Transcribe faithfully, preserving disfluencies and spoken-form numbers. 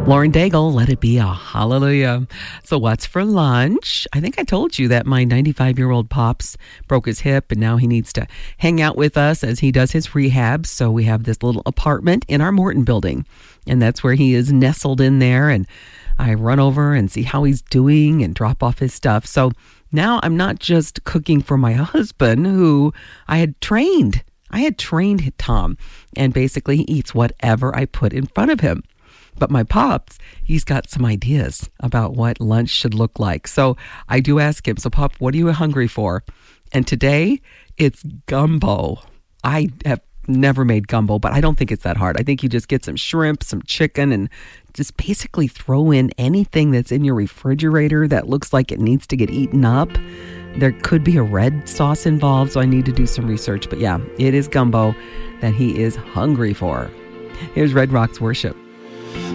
Lauren Daigle, let it be a hallelujah. So what's for lunch? I think I told you that my ninety-five-year-old Pops broke his hip and now he needs to hang out with us as he does his rehab. So we have this little apartment in our Morton building, and that's where he is nestled in there. And I run over and see how he's doing and drop off his stuff. So now I'm not just cooking for my husband, who I had trained. I had trained Tom, and basically he eats whatever I put in front of him. But my Pops, he's got some ideas about what lunch should look like. So I do ask him, so Pop, what are you hungry for? And today it's gumbo. I have never made gumbo, but I don't think it's that hard. I think you just get some shrimp, some chicken, and just basically throw in anything that's in your refrigerator that looks like it needs to get eaten up. There could be a red sauce involved, so I need to do some research. But yeah, it is gumbo that he is hungry for. Here's Red Rocks Worship.